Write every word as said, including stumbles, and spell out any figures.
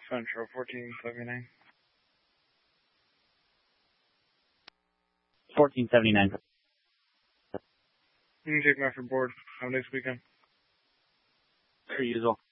Central, fourteen seventy-nine. fourteen seventy-nine. You can take me off your board. Have a nice weekend. Per usual.